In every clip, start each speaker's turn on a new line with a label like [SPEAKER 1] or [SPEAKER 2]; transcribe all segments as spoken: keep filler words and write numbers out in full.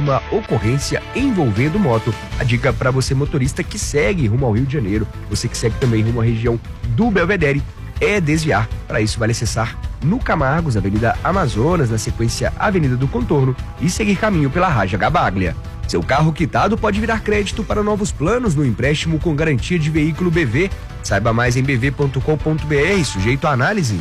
[SPEAKER 1] uma ocorrência envolvendo moto. A dica para você motorista que segue rumo ao Rio de Janeiro, você que segue também rumo à região do Belvedere, é desviar. Para isso, vale acessar no Camargos, Avenida Amazonas, na sequência Avenida do Contorno, e seguir caminho pela Raja Gabaglia. Seu carro quitado pode virar crédito para novos planos no empréstimo com garantia de veículo B V. Saiba mais em b v ponto com ponto b r, sujeito à análise.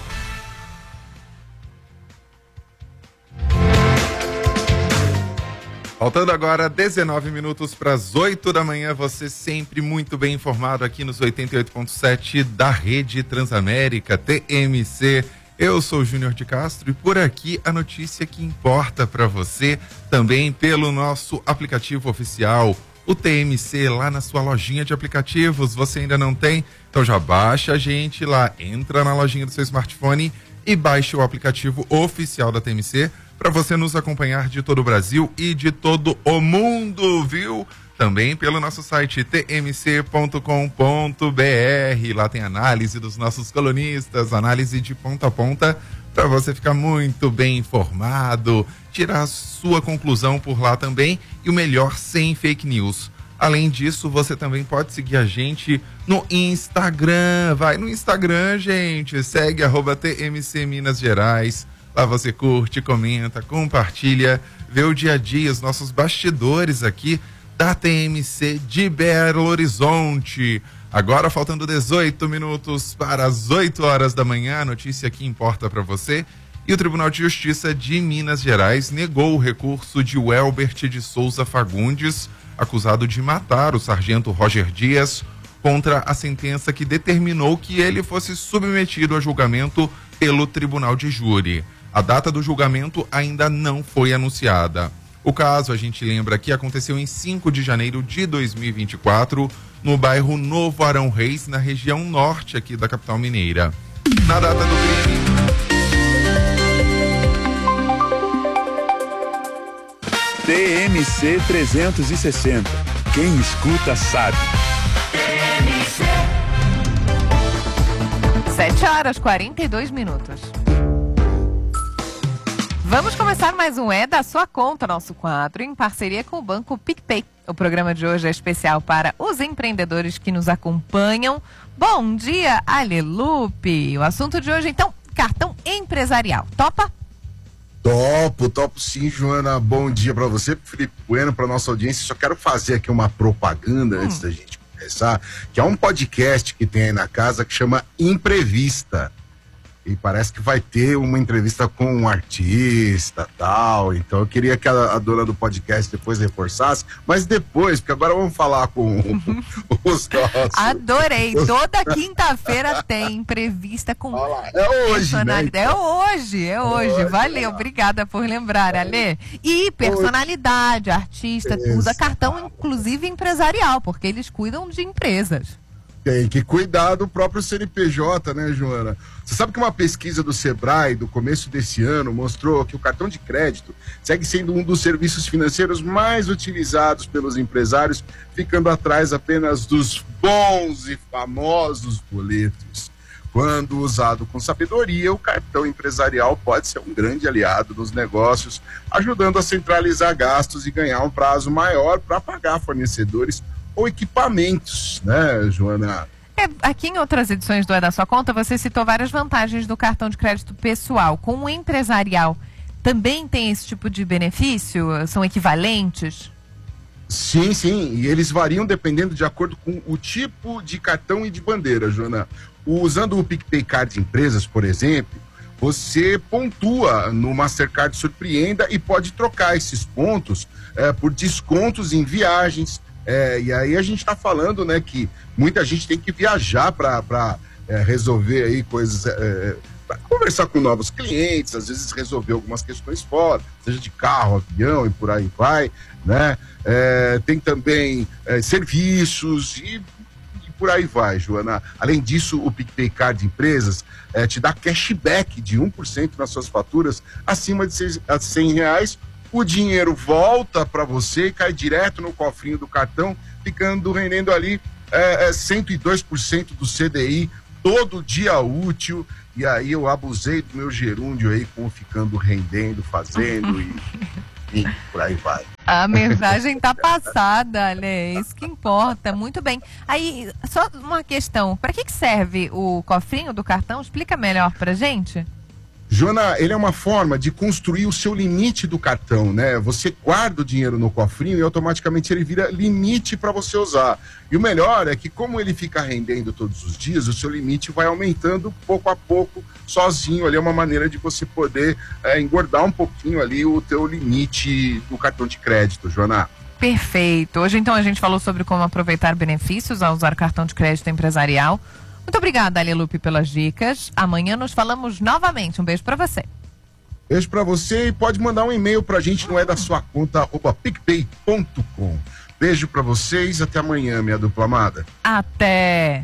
[SPEAKER 2] Faltando agora dezenove minutos para as oito da manhã, você sempre muito bem informado aqui nos oitenta e oito ponto sete da Rede Transamérica, T M C. Eu sou o Júnior de Castro e por aqui a notícia que importa para você, também pelo nosso aplicativo oficial, o T M C, lá na sua lojinha de aplicativos. Você ainda não tem? Então já baixa a gente lá, entra na lojinha do seu smartphone e baixe o aplicativo oficial da T M C para você nos acompanhar de todo o Brasil e de todo o mundo, viu? Também pelo nosso site t m c ponto com ponto b r. Lá tem análise dos nossos colunistas, análise de ponta a ponta, para você ficar muito bem informado, tirar a sua conclusão por lá também, e o melhor, sem fake news. Além disso, você também pode seguir a gente no Instagram. Vai no Instagram, gente, segue arroba T M C Minas Gerais. Lá você curte, comenta, compartilha, vê o dia a dia, os nossos bastidores aqui da T M C de Belo Horizonte. Agora faltando dezoito minutos para as oito horas da manhã, a notícia que importa para você. E o Tribunal de Justiça de Minas Gerais negou o recurso de Welbert de Souza Fagundes, acusado de matar o sargento Roger Dias, contra a sentença que determinou que ele fosse submetido a julgamento pelo Tribunal de Júri. A data do julgamento ainda não foi anunciada. O caso, a gente lembra que aconteceu em cinco de janeiro de dois mil e vinte e quatro, no bairro Novo Arão Reis, na região norte aqui da capital mineira. Na data do crime...
[SPEAKER 3] T M C trezentos e sessenta. Quem escuta sabe.
[SPEAKER 4] sete horas e quarenta e dois minutos. Vamos começar mais um É da Sua Conta, nosso quadro, em parceria com o Banco PicPay. O programa de hoje é especial para os empreendedores que nos acompanham. Bom dia, Alelupe! O assunto de hoje, então, cartão empresarial. Topa?
[SPEAKER 5] Topo, topo sim, Joana. Bom dia para você, Felipe Bueno, para nossa audiência. Só quero fazer aqui uma propaganda hum. antes da gente começar, que é um podcast que tem aí na casa que chama Imprevista. E parece que vai ter uma entrevista com um artista tal. Então eu queria que a, a dona do podcast depois reforçasse, mas depois, porque agora vamos falar com os nossos.
[SPEAKER 4] Adorei! Toda quinta-feira tem entrevista com
[SPEAKER 5] Olá, é hoje, né?
[SPEAKER 4] É hoje, é hoje. hoje Valeu, é. Obrigada por lembrar, Alê. E personalidade, hoje. Artista, Exato. Usa cartão, inclusive empresarial, porque eles cuidam de empresas.
[SPEAKER 5] Tem que cuidar do próprio C N P J, né, Joana? Você sabe que uma pesquisa do Sebrae do começo desse ano mostrou que o cartão de crédito segue sendo um dos serviços financeiros mais utilizados pelos empresários, ficando atrás apenas dos bons e famosos boletos. Quando usado com sabedoria, o cartão empresarial pode ser um grande aliado nos negócios, ajudando a centralizar gastos e ganhar um prazo maior para pagar fornecedores ou equipamentos, né, Joana?
[SPEAKER 4] É, aqui em outras edições do É da Sua Conta, você citou várias vantagens do cartão de crédito pessoal. Com o empresarial, também tem esse tipo de benefício? São equivalentes?
[SPEAKER 5] Sim, sim, e eles variam dependendo de acordo com o tipo de cartão e de bandeira, Joana. Usando o PicPay Card Empresas, por exemplo, você pontua no Mastercard Surpreenda e pode trocar esses pontos é, por descontos em viagens. É, e aí a gente está falando, né, que muita gente tem que viajar para é, resolver aí coisas, é, para conversar com novos clientes, às vezes resolver algumas questões fora, seja de carro, avião e por aí vai, né? É, tem também é, serviços e, e por aí vai, Joana. Além disso, o PicPay Card Empresas é, te dá cashback de um por cento nas suas faturas acima de cem reais. O dinheiro volta para você e cai direto no cofrinho do cartão, ficando rendendo ali é, é, cento e dois por cento do C D I todo dia útil. E aí eu abusei do meu gerúndio aí, com ficando rendendo, fazendo e, e por aí vai.
[SPEAKER 4] A mensagem tá passada, Ale, é isso que importa, muito bem. Aí, só uma questão, para que que serve o cofrinho do cartão? Explica melhor pra gente.
[SPEAKER 5] Joana, ele é uma forma de construir o seu limite do cartão, né? Você guarda o dinheiro no cofrinho e automaticamente ele vira limite para você usar. E o melhor é que, como ele fica rendendo todos os dias, o seu limite vai aumentando pouco a pouco, sozinho. Ali é uma maneira de você poder é, engordar um pouquinho ali o teu limite do cartão de crédito, Joana.
[SPEAKER 4] Perfeito. Hoje, então, a gente falou sobre como aproveitar benefícios ao usar o cartão de crédito empresarial. Muito obrigada, Alelupe, pelas dicas. Amanhã nos falamos novamente. Um beijo pra você.
[SPEAKER 5] Beijo pra você e pode mandar um e-mail pra gente, não é da sua conta, arroba picpay ponto com. Beijo pra vocês, até amanhã, minha dupla amada.
[SPEAKER 4] Até!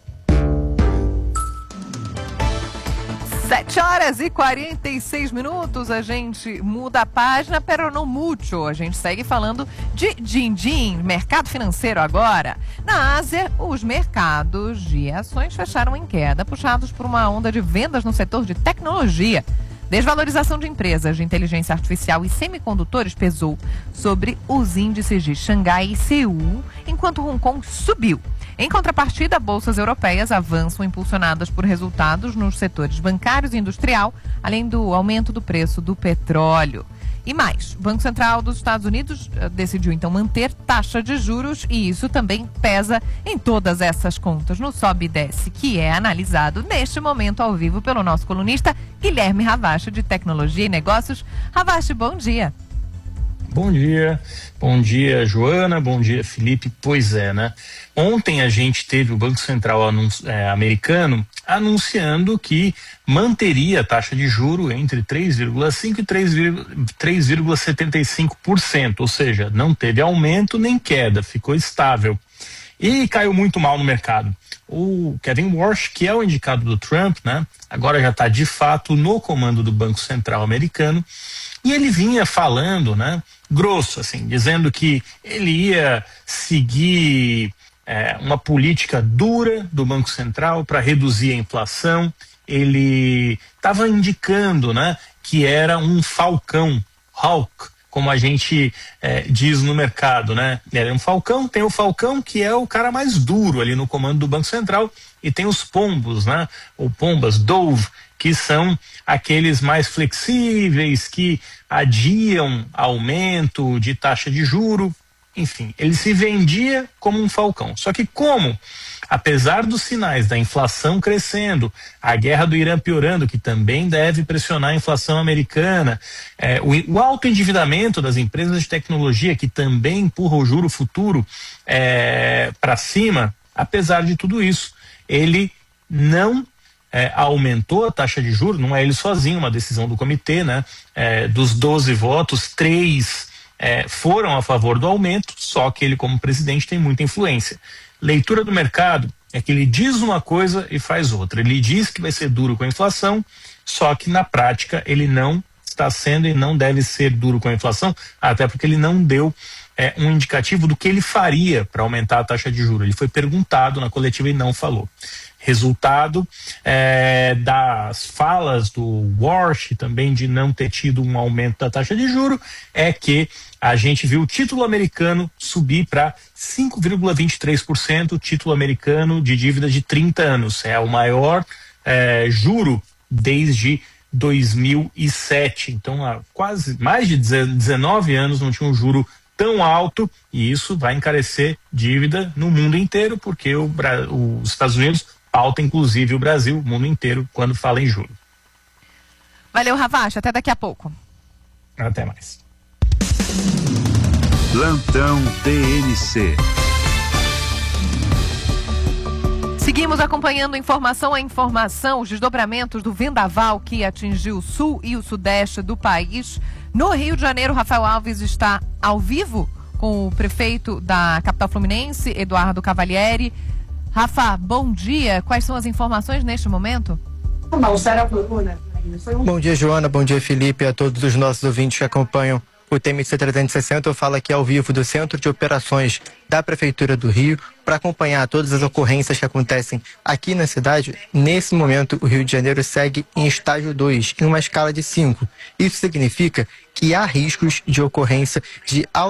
[SPEAKER 4] sete horas e quarenta e seis minutos, a gente muda a página, pero não mucho. A gente segue falando de din-din, mercado financeiro agora. Na Ásia, os mercados de ações fecharam em queda, puxados por uma onda de vendas no setor de tecnologia. Desvalorização de empresas de inteligência artificial e semicondutores pesou sobre os índices de Xangai e Seul, enquanto Hong Kong subiu. Em contrapartida, bolsas europeias avançam impulsionadas por resultados nos setores bancários e industrial, além do aumento do preço do petróleo. E mais, o Banco Central dos Estados Unidos decidiu então manter taxa de juros e isso também pesa em todas essas contas no sobe e desce, que é analisado neste momento ao vivo pelo nosso colunista Guilherme Ravache, de Tecnologia e Negócios. Ravache, bom dia.
[SPEAKER 6] Bom dia, bom dia Joana, bom dia Felipe. Pois é, né? Ontem a gente teve o Banco Central anunci- é, americano anunciando que manteria a taxa de juro entre três vírgula cinco por cento e três vírgula setenta e cinco por cento, ou seja, não teve aumento nem queda, ficou estável. E caiu muito mal no mercado. O Kevin Warsh, que é o indicado do Trump, né? Agora já está de fato no comando do Banco Central americano. E ele vinha falando, né, grosso, assim, dizendo que ele ia seguir é, uma política dura do Banco Central para reduzir a inflação. Ele estava indicando, né, que era um falcão, hawk, como a gente é, diz no mercado, né? Ele é um falcão, tem o falcão que é o cara mais duro ali no comando do Banco Central e tem os pombos, né? Ou pombas, dove, que são aqueles mais flexíveis, que adiam aumento de taxa de juro. Enfim, ele se vendia como um falcão. Só que como, apesar dos sinais da inflação crescendo, a guerra do Irã piorando, que também deve pressionar a inflação americana, é, o, o alto endividamento das empresas de tecnologia, que também empurra o juro futuro é, para cima, apesar de tudo isso, ele não É, aumentou a taxa de juros. Não é ele sozinho, uma decisão do comitê, né? É, dos doze votos, três é, foram a favor do aumento, só que ele, como presidente, tem muita influência. Leitura do mercado é que ele diz uma coisa e faz outra. Ele diz que vai ser duro com a inflação, só que na prática ele não está sendo e não deve ser duro com a inflação, até porque ele não deu é, um indicativo do que ele faria para aumentar a taxa de juros. Ele foi perguntado na coletiva e não falou. Resultado é, das falas do Warsh, também de não ter tido um aumento da taxa de juro, é que a gente viu o título americano subir para cinco vírgula vinte e três por cento, título americano de dívida de trinta anos. É o maior é, juro desde dois mil e sete. Então, há quase mais de dezenove anos não tinha um juro tão alto, e isso vai encarecer dívida no mundo inteiro, porque o, os Estados Unidos pauta inclusive o Brasil, o mundo inteiro, quando fala em juros.
[SPEAKER 4] Valeu, Ravache, até daqui a pouco.
[SPEAKER 6] Até mais.
[SPEAKER 3] Plantão T N C.
[SPEAKER 4] Seguimos acompanhando informação a informação, os desdobramentos do vendaval que atingiu o sul e o sudeste do país. No Rio de Janeiro, Rafael Alves está ao vivo com o prefeito da capital fluminense, Eduardo Cavalieri. Rafa, bom dia. Quais são as informações neste momento?
[SPEAKER 7] Bom dia, Joana. Bom dia, Felipe. A todos os nossos ouvintes que acompanham o T M C trezentos e sessenta. Eu falo aqui ao vivo do Centro de Operações da Prefeitura do Rio para acompanhar todas as ocorrências que acontecem aqui na cidade. Nesse momento, o Rio de Janeiro segue em estágio dois, em uma escala de cinco. Isso significa que há riscos de ocorrência de